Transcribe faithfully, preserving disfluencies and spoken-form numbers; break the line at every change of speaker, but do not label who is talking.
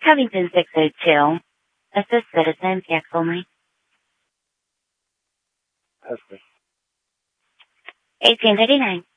Covington six oh two. Assist citizen, P X only.
That's me.
eighteen thirty-nine.